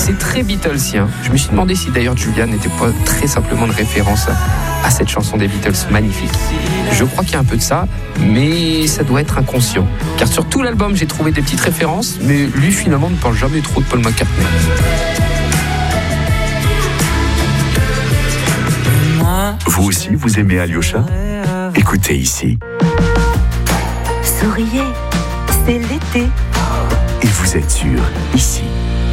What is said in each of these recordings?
C'est très Beatlesien. Je me suis demandé si d'ailleurs Julia n'était pas très simplement une référence à cette chanson des Beatles magnifique. Je crois qu'il y a un peu de ça, mais ça doit être inconscient. Car sur tout l'album, j'ai trouvé des petites références, mais lui finalement ne parle jamais trop de Paul McCartney. Vous aussi, vous aimez Alyosha ? Écoutez ici. Souriez, c'est l'été. Et vous êtes sûr, ici.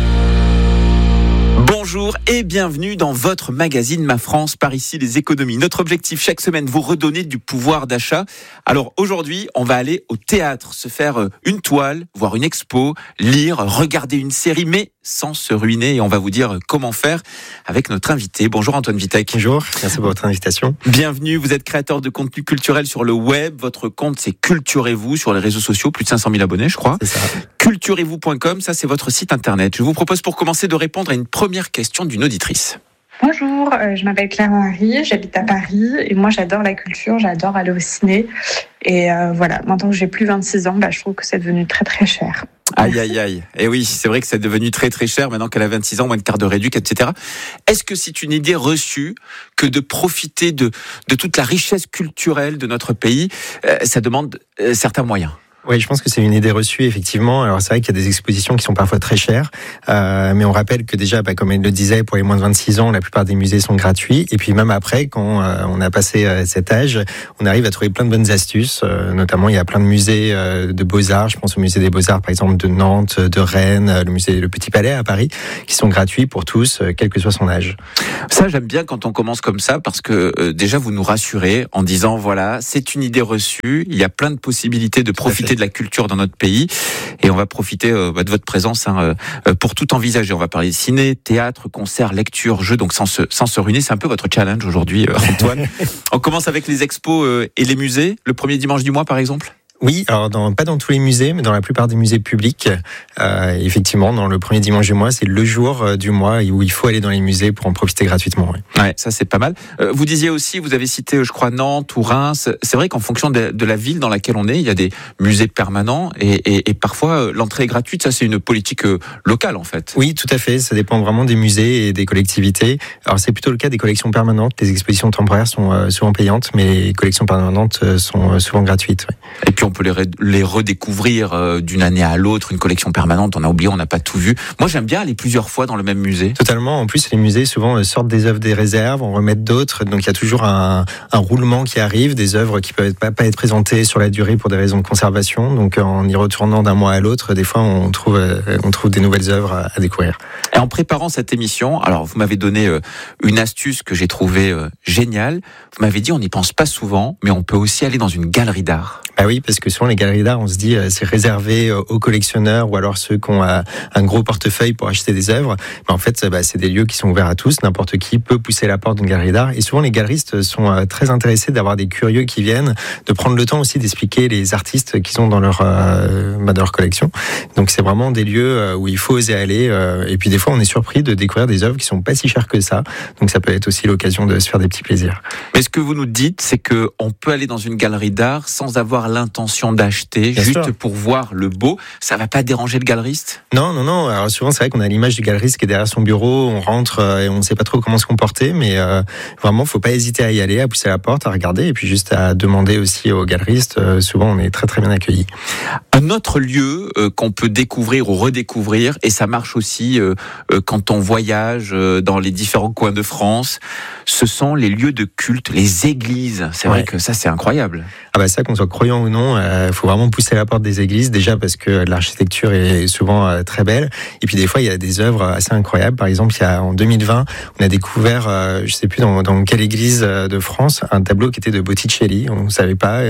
Bonjour et bienvenue dans votre magazine Ma France, par ici les économies. Notre objectif chaque semaine, vous redonner du pouvoir d'achat. Alors aujourd'hui, on va aller au théâtre, se faire une toile, voir une expo, lire, regarder une série, mais sans se ruiner. Et on va vous dire comment faire avec notre invité. Bonjour Antoine Vitek. Bonjour, merci pour votre invitation. Bienvenue, vous êtes créateur de contenu culturel sur le web. Votre compte c'est Culturez-vous sur les réseaux sociaux, plus de 500 000 abonnés je crois. C'est ça. Culturez-vous.com, ça c'est votre site internet. Je vous propose pour commencer de répondre à une première question d'une auditrice. Bonjour, je m'appelle Claire-Marie, j'habite à Paris et moi j'adore la culture, j'adore aller au ciné. Et voilà, maintenant que j'ai plus 26 ans, je trouve que c'est devenu très très cher. Aïe aïe aïe. Et oui, c'est vrai que c'est devenu très très cher maintenant qu'elle a 26 ans, moins de carte de réduc, etc. Est-ce que c'est une idée reçue que de profiter de toute la richesse culturelle de notre pays, ça demande certains moyens? Oui, je pense que c'est une idée reçue, effectivement. Alors, c'est vrai qu'il y a des expositions qui sont parfois très chères, mais on rappelle que déjà, comme elle le disait, pour les moins de 26 ans, la plupart des musées sont gratuits. Et puis même après, quand on a passé cet âge, on arrive à trouver plein de bonnes astuces. Notamment, il y a plein de musées de Beaux-Arts. Je pense au musée des Beaux-Arts, par exemple, de Nantes, de Rennes, le Petit Palais à Paris, qui sont gratuits pour tous, quel que soit son âge. Ça, j'aime bien quand on commence comme ça, parce que déjà, vous nous rassurez en disant, voilà, c'est une idée reçue, il y a plein de possibilités de profiter de la culture dans notre pays et on va profiter de votre présence pour tout envisager. On va parler ciné, théâtre, concert, lecture, jeux, donc sans se ruiner. C'est un peu votre challenge aujourd'hui, Antoine. On commence avec les expos et les musées, le premier dimanche du mois par exemple. Oui, alors pas dans tous les musées, mais dans la plupart des musées publics. Effectivement, dans le premier dimanche du mois, c'est le jour du mois où il faut aller dans les musées pour en profiter gratuitement. Oui. Ouais, ça c'est pas mal. Vous disiez aussi, vous avez cité, je crois, Nantes ou Reims. C'est vrai qu'en fonction de la ville dans laquelle on est, il y a des musées permanents et parfois l'entrée est gratuite. Ça, c'est une politique locale en fait. Oui, tout à fait. Ça dépend vraiment des musées et des collectivités. Alors c'est plutôt le cas des collections permanentes. Les expositions temporaires sont souvent payantes, mais les collections permanentes sont souvent gratuites. Oui. Et puis on peut les redécouvrir d'une année à l'autre, une collection permanente, on a oublié, on n'a pas tout vu. Moi j'aime bien aller plusieurs fois dans le même musée. Totalement, en plus les musées souvent sortent des œuvres des réserves, on remet d'autres, donc il y a toujours un roulement qui arrive, des œuvres qui peuvent pas être présentées sur la durée pour des raisons de conservation, donc en y retournant d'un mois à l'autre, des fois on trouve des nouvelles œuvres à découvrir. Et en préparant cette émission, alors vous m'avez donné une astuce que j'ai trouvée géniale, vous m'avez dit on n'y pense pas souvent, mais on peut aussi aller dans une galerie d'art. Ah oui, parce que souvent les galeries d'art, on se dit c'est réservé aux collectionneurs ou alors ceux qui ont un gros portefeuille pour acheter des œuvres. Mais en fait, c'est des lieux qui sont ouverts à tous. N'importe qui peut pousser la porte d'une galerie d'art. Et souvent, les galeristes sont très intéressés d'avoir des curieux qui viennent, de prendre le temps aussi d'expliquer les artistes qu'ils ont dans leur collection. Donc c'est vraiment des lieux où il faut oser aller. Et puis des fois, on est surpris de découvrir des œuvres qui sont pas si chères que ça. Donc ça peut être aussi l'occasion de se faire des petits plaisirs. Mais ce que vous nous dites, c'est que on peut aller dans une galerie d'art sans avoir l'intention d'acheter, Bien juste sûr. pour voir le beau. Ça va pas déranger le galeriste? Non. Alors souvent, c'est vrai qu'on a l'image du galeriste qui est derrière son bureau, on rentre et on ne sait pas trop comment se comporter, mais vraiment, faut pas hésiter à y aller, à pousser la porte, à regarder et puis juste à demander aussi aux galeristes. Souvent, on est très très bien accueillis. Un autre lieu qu'on peut découvrir ou redécouvrir, et ça marche aussi quand on voyage dans les différents coins de France, ce sont les lieux de culte, les églises. C'est vrai que ça, c'est incroyable. Ça, qu'on soit croyant ou non, faut vraiment pousser la porte des églises, déjà parce que l'architecture est souvent très belle, et puis des fois il y a des œuvres assez incroyables. Par exemple, en 2020, on a découvert, je sais plus dans quelle église de France, un tableau qui était de Botticelli. On ne savait pas,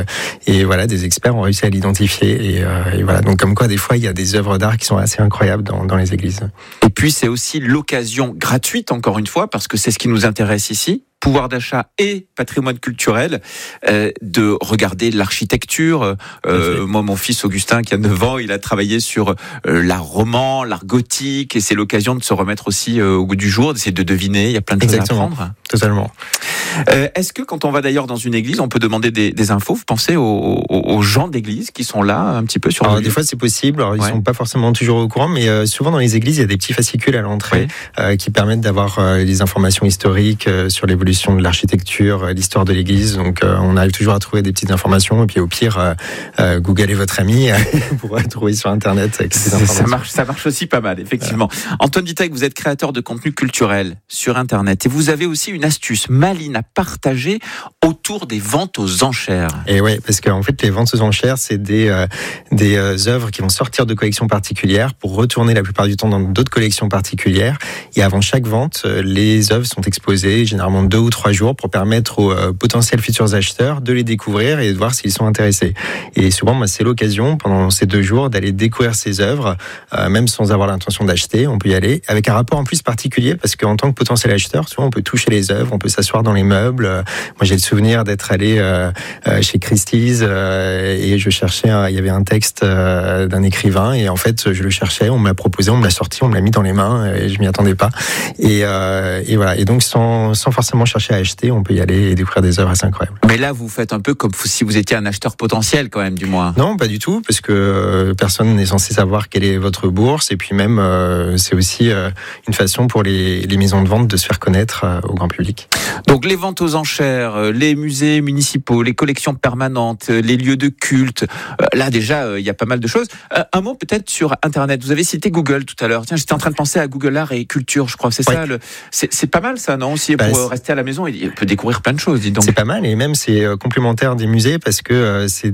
et voilà, des experts ont réussi à l'identifier, et voilà. Donc comme quoi, des fois, il y a des œuvres d'art qui sont assez incroyables dans les églises. Et puis c'est aussi l'occasion gratuite, encore une fois, parce que c'est ce qui nous intéresse ici, pouvoir d'achat et patrimoine culturel, de regarder l'architecture. Moi, mon fils Augustin, qui a 9 ans, il a travaillé sur l'art roman, l'art gothique, et c'est l'occasion de se remettre aussi au goût du jour, d'essayer de deviner. Il y a plein de choses à apprendre. Totalement. Est-ce que quand on va d'ailleurs dans une église, on peut demander des infos? Vous pensez aux gens d'église qui sont là un petit peu sur le lieu? Des fois c'est possible, alors, ils sont pas forcément toujours au courant, mais souvent dans les églises il y a des petits fascicules à l'entrée qui permettent d'avoir des informations historiques sur l'évolution de l'architecture, l'histoire de l'église, donc on arrive toujours à trouver des petites informations, et puis au pire Google est votre ami, vous pourrez trouver sur internet ces informations. Ça marche aussi pas mal, effectivement. Antoine Vitech, vous êtes créateur de contenu culturel sur internet et vous avez aussi une astuce maline à partager autour des ventes aux enchères. Et oui, parce qu'en fait les ventes aux enchères c'est des œuvres qui vont sortir de collections particulières pour retourner la plupart du temps dans d'autres collections particulières, et avant chaque vente les œuvres sont exposées généralement 2 ou 3 jours pour permettre aux potentiels futurs acheteurs de les découvrir et de voir s'ils sont intéressés. Et souvent c'est l'occasion pendant ces 2 jours d'aller découvrir ces œuvres, même sans avoir l'intention d'acheter, on peut y aller avec un rapport en plus particulier, parce qu'en tant que potentiel acheteur, souvent on peut toucher les œuvres, on peut s'asseoir dans les meubles. Moi j'ai le souvenir d'être allé chez Christie's et je cherchais, il y avait un texte d'un écrivain et en fait je le cherchais, on me l'a proposé, on me l'a sorti, on me l'a mis dans les mains et je m'y attendais pas. Et voilà. Et donc sans forcément chercher à acheter, on peut y aller et découvrir des œuvres assez incroyables. Mais là vous faites un peu comme si vous étiez un acheteur potentiel quand même, du moins. Non, pas du tout, parce que personne n'est censé savoir quelle est votre bourse, et puis même c'est aussi une façon pour les maisons de vente de se faire connaître au grand public. Donc les ventes aux enchères, les musées municipaux, les collections permanentes, les lieux de culte, là déjà il y a pas mal de choses. Un mot peut-être sur internet, vous avez cité Google tout à l'heure. Tiens, j'étais en train de penser à Google Art et Culture, je crois, c'est ça c'est pas mal ça, non, aussi pour rester à la maison, il peut découvrir plein de choses, dis donc. C'est pas mal, et même c'est complémentaire des musées, parce que c'est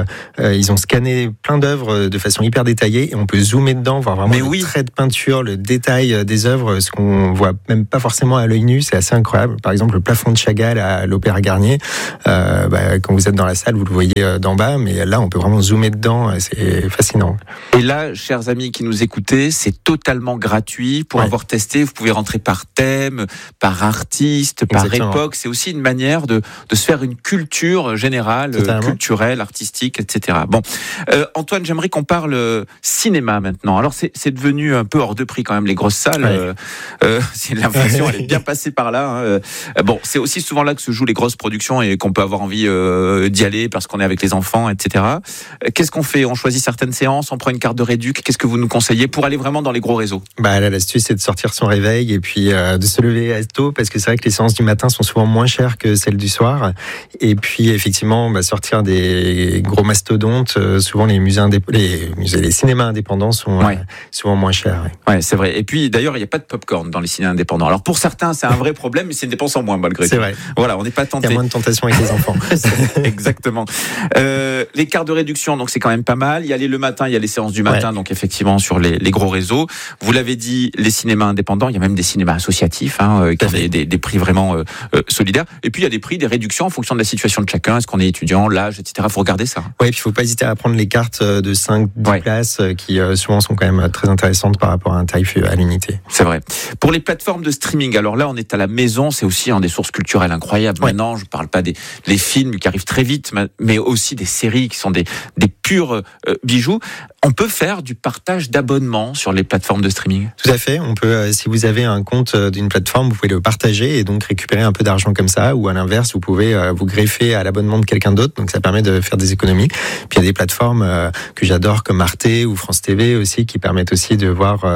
ils ont scanné plein d'œuvres de façon hyper détaillée et on peut zoomer dedans, voir vraiment les traits de peinture, le détail des œuvres, ce qu'on voit même pas forcément à l'œil nu, c'est assez incroyable. Par exemple, le plafond de Chagall à l'Opéra Garnier, quand vous êtes dans la salle, vous le voyez d'en bas, mais là on peut vraiment zoomer dedans, c'est fascinant. Et là, chers amis qui nous écoutez, c'est totalement gratuit. Pour avoir testé, vous pouvez rentrer par thème, par artiste, par époque. C'est aussi une manière de se faire une culture générale, culturelle, artistique, etc. Bon, Antoine, j'aimerais qu'on parle cinéma maintenant. Alors c'est devenu un peu hors de prix quand même, les grosses salles. L'inflation elle est bien passée par là. Bon, c'est aussi souvent là que se jouent les grosses productions et qu'on peut avoir envie d'y aller parce qu'on est avec les enfants, etc. Qu'est-ce qu'on fait? On choisit certaines séances, on prend une carte de réduc. Qu'est-ce que vous nous conseillez pour aller vraiment dans les gros réseaux? Là, l'astuce c'est de sortir son réveil et puis de se lever tôt, parce que c'est vrai que les séances du matin sont souvent moins chères que celles du soir. Et puis effectivement, sortir des gros mastodontes, souvent les cinémas indépendants sont souvent moins chers. Ouais, c'est vrai. Et puis d'ailleurs, il n'y a pas de popcorn dans les cinémas indépendants. Alors pour certains, c'est un vrai problème, mais c'est une dépense en moins malgré tout. C'est vrai. Voilà, on n'est pas tenté. Il y a moins de tentation avec les enfants. Exactement. Les cartes de réduction, donc c'est quand même pas mal. Il y a le matin, il y a les séances du matin, donc effectivement sur les gros réseaux. Vous l'avez dit, les cinémas indépendants, il y a même des cinémas associatifs qui ont des prix vraiment solidaires. Et puis il y a des prix, des réductions en fonction de la situation de chacun. Est-ce qu'on est étudiant, l'âge, etc. Faut regarder ça. Oui, puis il faut pas hésiter à prendre les cartes de 5-10 places qui souvent sont quand même très intéressantes par rapport à un tarif à l'unité. C'est vrai. Pour les plateformes de streaming, alors là on est à la maison, c'est aussi des sources culturelles incroyables. Maintenant, je parle pas des films qui arrivent très vite, mais aussi des séries qui sont des purs bijoux. On peut faire du partage d'abonnements sur les plateformes de streaming. Tout à fait. On peut, si vous avez un compte d'une plateforme, vous pouvez le partager et donc récupérer un peu d'argent comme ça, ou à l'inverse, vous pouvez vous greffer à l'abonnement de quelqu'un d'autre. Donc ça permet de faire des économies. Puis il y a des plateformes que j'adore comme Arte ou France TV aussi, qui permettent aussi de voir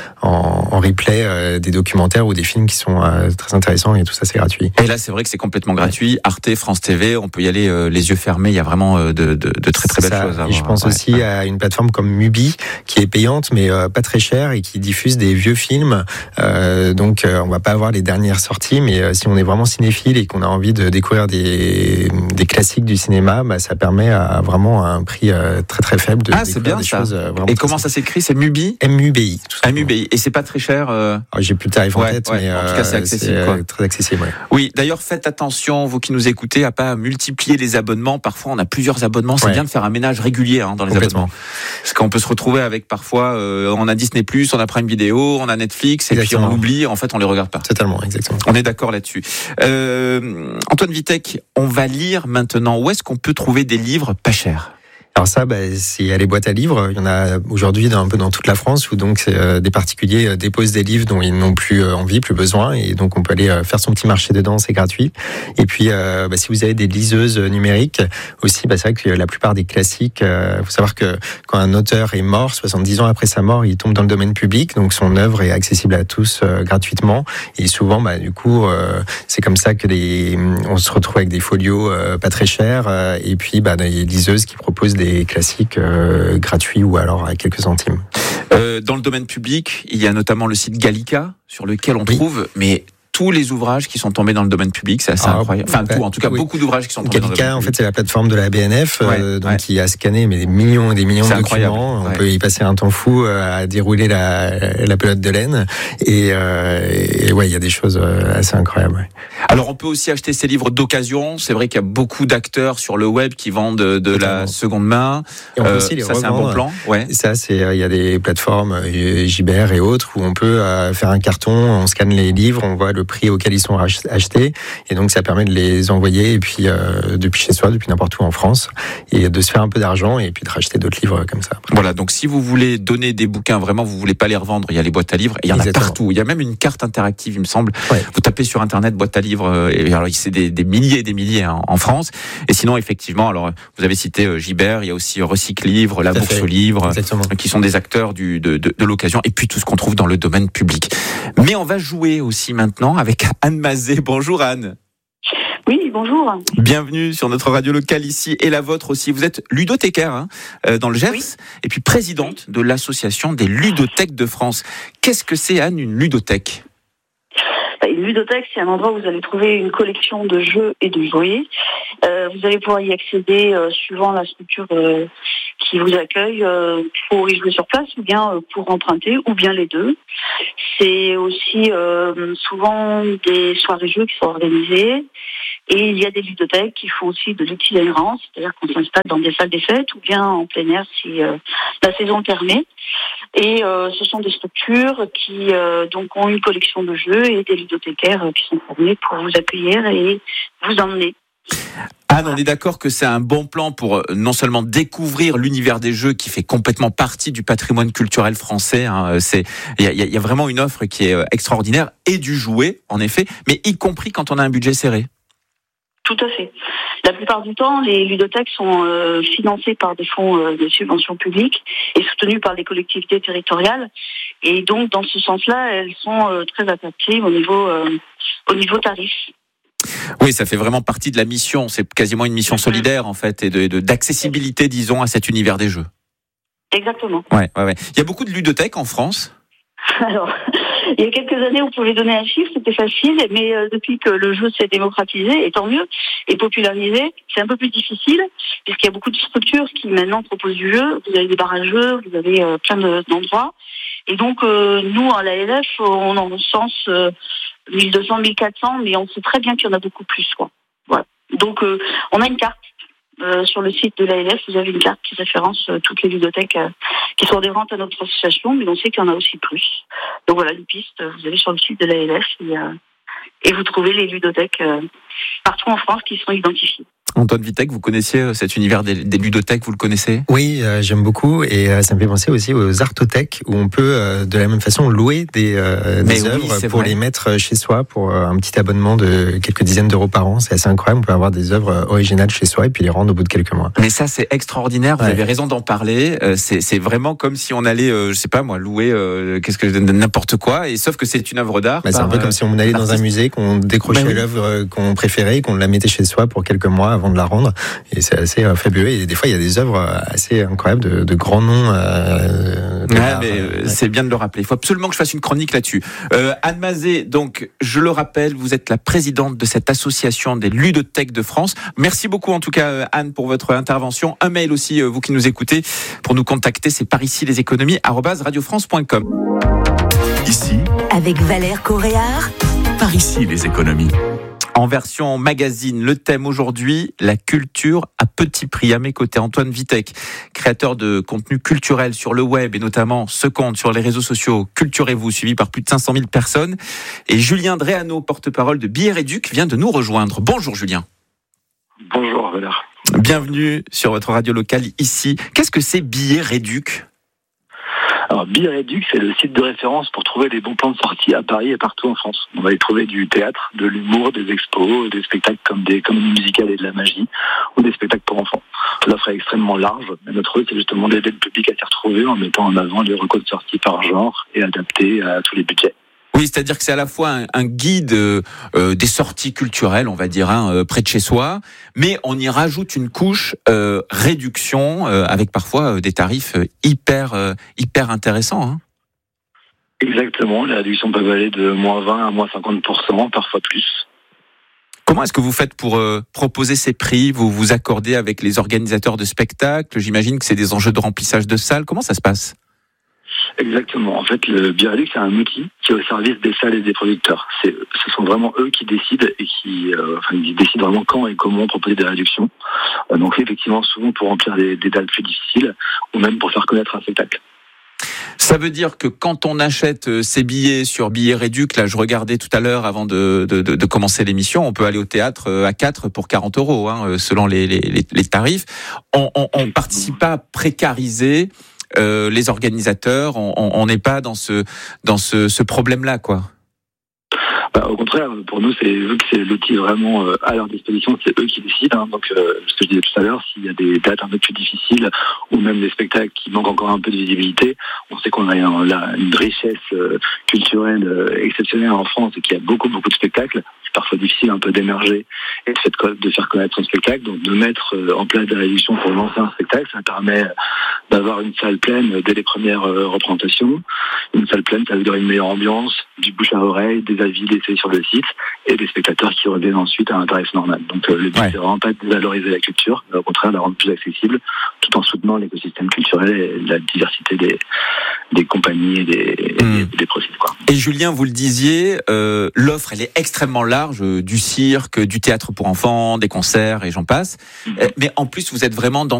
en replay des documentaires ou des films qui sont très intéressants, et tout ça c'est gratuit. Et là c'est vrai que c'est complètement gratuit. Arte, France TV, on peut y aller les yeux fermés. Il y a vraiment de très très belles choses à voir. Et je pense aussi à une plateforme comme Mubi, qui est payante mais pas très chère et qui diffuse des vieux films. Donc on va pas avoir les dernières sorties, mais si on est vraiment cinéphile et qu'on a envie de découvrir des classiques du cinéma, ça permet à vraiment un prix très très faible de c'est bien des choses vraiment. Et comment ça s'écrit? C'est Mubi? MUBI. MUBI. Et c'est pas très cher? J'ai plus le tarif en tête, mais en tout cas c'est accessible. Très accessible. Oui, d'ailleurs faites attention, vous qui nous écoutez, à pas multiplier les abonnements. Parfois on a plusieurs abonnements, c'est bien de faire un ménage régulier dans les abonnements. Parce qu'on peut se retrouver avec parfois, on a Disney+, on a Prime Video, on a Netflix, et puis on oublie, en fait on les regarde pas. Totalement, exactement. On est d'accord là-dessus. Antoine Vitech, on va lire maintenant. Où est-ce qu'on peut trouver des livres pas chers? Alors ça, il y a les boîtes à livres. Il y en a aujourd'hui un peu dans toute la France où donc des particuliers déposent des livres dont ils n'ont plus envie, plus besoin, et donc on peut aller faire son petit marché dedans, c'est gratuit. Et puis si vous avez des liseuses numériques aussi, c'est vrai que la plupart des classiques, faut savoir que quand un auteur est mort, 70 ans après sa mort, il tombe dans le domaine public, donc son œuvre est accessible à tous gratuitement. Et souvent, du coup, c'est comme ça que on se retrouve avec des folios pas très chers, et puis des liseuses qui proposent des classiques gratuits ou alors à quelques centimes. Dans le domaine public, il y a notamment le site Gallica, sur lequel on trouve tous les ouvrages qui sont tombés dans le domaine public, c'est assez incroyable. Enfin, en tout cas, beaucoup d'ouvrages qui sont tombés dans le domaine public. En fait, c'est la plateforme de la BNF, qui a scanné des millions et des millions de documents. On peut y passer un temps fou à dérouler la pelote de laine. Et il y a des choses assez incroyables. Alors, on peut aussi acheter ces livres d'occasion. C'est vrai qu'il y a beaucoup d'acteurs sur le web qui vendent de la seconde main. Et on peut aussi les revendre. C'est un bon plan. Ça, il y a des plateformes, Gibert et autres, où on peut faire un carton, on scanne les livres, on voit le prix auquel ils sont achetés, et donc ça permet de les envoyer et puis depuis chez soi, depuis n'importe où en France, et de se faire un peu d'argent et puis de racheter d'autres livres comme ça après. Voilà, donc si vous voulez donner des bouquins, vraiment vous voulez pas les revendre, il y a les boîtes à livres, et il y en a partout. Il y a même une carte interactive, il me semble. Vous tapez sur internet boîte à livres, et alors c'est des milliers et des milliers en France. Et sinon effectivement, alors vous avez cité Gibert, il y a aussi Recycle Livre, La Bourse aux Livres, qui sont des acteurs de l'occasion, et puis tout ce qu'on trouve dans le domaine public. Mais on va jouer aussi maintenant avec Anne Mazet. Bonjour Anne. Oui, bonjour. Bienvenue sur notre radio locale ici, et la vôtre aussi. Vous êtes ludothécaire dans le Gers, et puis présidente de l'association des ludothèques de France. Qu'est-ce que c'est, Anne, une ludothèque ? Une ludothèque, c'est un endroit où vous allez trouver une collection de jeux et de jouets. Vous allez pouvoir y accéder suivant la structure qui vous accueille pour y jouer sur place, ou bien pour emprunter, ou bien les deux. C'est aussi souvent des soirées jeux qui sont organisées. Et il y a des ludothèques qui font aussi de l'itinérance, c'est-à-dire qu'on s'installe dans des salles des fêtes ou bien en plein air si la saison le permet. Et ce sont des structures qui donc ont une collection de jeux et des ludothécaires qui sont formés pour vous accueillir et vous emmener. Anne, on est d'accord que c'est un bon plan pour non seulement découvrir l'univers des jeux qui fait complètement partie du patrimoine culturel français. Il y a vraiment une offre qui est extraordinaire, et du jouet en effet, mais y compris quand on a un budget serré. Tout à fait. La plupart du temps, les ludothèques sont financées par des fonds de subventions publiques et soutenues par les collectivités territoriales. Et donc, dans ce sens-là, elles sont très attractives au niveau tarif. Oui, ça fait vraiment partie de la mission. C'est quasiment une mission solidaire, en fait, et d'accessibilité, disons, à cet univers des jeux. Exactement. Ouais. Il y a beaucoup de ludothèques en France ? Alors, il y a quelques années, on pouvait donner un chiffre, c'était facile, mais depuis que le jeu s'est démocratisé, et tant mieux, et popularisé, c'est un peu plus difficile, puisqu'il y a beaucoup de structures qui maintenant proposent du jeu. Vous avez des bars à jeux, vous avez plein d'endroits. Et donc, nous, à l'ALF, on en recense 1200, 1400, mais on sait très bien qu'il y en a beaucoup plus, quoi. Voilà. Donc, on a une carte. Sur le site de l'ALF, vous avez une carte qui référence toutes les ludothèques qui sont adhérentes à notre association, mais on sait qu'il y en a aussi plus. Donc voilà, une piste, vous allez sur le site de l'ALF et vous trouvez les ludothèques partout en France qui sont identifiées. Antoine Vitek, vous connaissiez cet univers des ludothèques, vous le connaissez ? Oui, j'aime beaucoup, et ça me fait penser aussi aux artothèques, où on peut de la même façon louer des œuvres pour les mettre chez soi pour un petit abonnement de quelques dizaines d'euros par an. C'est assez incroyable, on peut avoir des œuvres originales chez soi et puis les rendre au bout de quelques mois. Mais ça, c'est extraordinaire, vous avez raison d'en parler. C'est vraiment comme si on allait, je sais pas moi, louer n'importe quoi, et sauf que c'est une œuvre d'art. C'est un peu comme si on allait dans un musée, qu'on décrochait l'œuvre qu'on préférait, qu'on la mettait chez soi pour quelques mois avant de la rendre, et c'est assez fabuleux. Et des fois, il y a des œuvres assez incroyables de grands noms. C'est bien de le rappeler. Il faut absolument que je fasse une chronique là-dessus. Anne Mazet, donc, je le rappelle, vous êtes la présidente de cette association des ludothèques de France. Merci beaucoup, en tout cas, Anne, pour votre intervention. Un mail aussi, vous qui nous écoutez, pour nous contacter, c'est par ici les économies @radiofrance.com. Ici, avec Valère Coréard. par ici les économies. En version magazine, le thème aujourd'hui, la culture à petit prix. À mes côtés, Antoine Vitek, créateur de contenu culturel sur le web et notamment ce compte sur les réseaux sociaux Culturez-vous, suivi par plus de 500 000 personnes. Et Julien Dréano, porte-parole de Billets Réduc, vient de nous rejoindre. Bonjour Julien. Bonjour Valère. Bienvenue sur votre radio locale ici. Qu'est-ce que c'est Billets Réduc ? Alors Billets Réduc, c'est le site de référence pour trouver les bons plans de sortie à Paris et partout en France. On va y trouver du théâtre, de l'humour, des expos, des spectacles comme des comédies musicales et de la magie, ou des spectacles pour enfants. L'offre est extrêmement large. Notre rôle, c'est justement d'aider le public à s'y retrouver en mettant en avant les recos de sortie par genre et adaptés à tous les budgets. Oui, c'est-à-dire que c'est à la fois un guide des sorties culturelles, on va dire, près de chez soi, mais on y rajoute une couche réduction avec parfois des tarifs hyper intéressants. Hein. Exactement, les réductions peuvent aller de -20% à -50%, parfois plus. Comment est-ce que vous faites pour proposer ces prix ? Vous vous accordez avec les organisateurs de spectacles ? J'imagine que c'est des enjeux de remplissage de salles. Comment ça se passe ? Exactement. En fait, le Billets Réduc, c'est un outil qui est au service des salles et des producteurs. Ce sont vraiment eux qui décident et ils décident vraiment quand et comment proposer des réductions. Donc, effectivement, souvent pour remplir des dates plus difficiles ou même pour faire connaître un spectacle. Ça veut dire que quand on achète ces billets sur Billets Réduc, là je regardais tout à l'heure avant de commencer l'émission, on peut aller au théâtre à 4 pour 40 €, hein, selon les tarifs. On participe pas à précariser les organisateurs, on n'est pas dans ce problème-là, quoi. Au contraire, pour nous, vu que c'est l'outil vraiment à leur disposition, c'est eux qui décident. Hein. Donc, ce que je disais tout à l'heure, s'il y a des dates un peu plus difficiles ou même des spectacles qui manquent encore un peu de visibilité, on sait qu'on a une richesse culturelle exceptionnelle en France et qu'il y a beaucoup de spectacles. C'est parfois difficile un peu d'émerger et de faire connaître son spectacle. Donc, de mettre en place des réductions pour lancer un spectacle, ça permet d'avoir une salle pleine dès les premières représentations. Une salle pleine, ça veut dire une meilleure ambiance, du bouche à oreille, des avis laissés sur le site et des spectateurs qui reviennent ensuite à un tarif normal. Donc le but, c'est vraiment pas de dévaloriser la culture, mais au contraire de la rendre plus accessible tout en soutenant l'écosystème culturel et la diversité des compagnies et des profils, quoi. Et Julien, vous le disiez, l'offre elle est extrêmement large, du cirque, du théâtre pour enfants, des concerts et j'en passe. Mais en plus, vous êtes vraiment dans